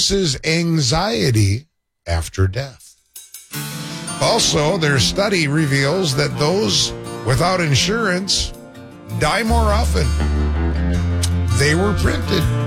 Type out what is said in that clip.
reduces anxiety after death. Also, their study reveals that those without insurance die more often. They were printed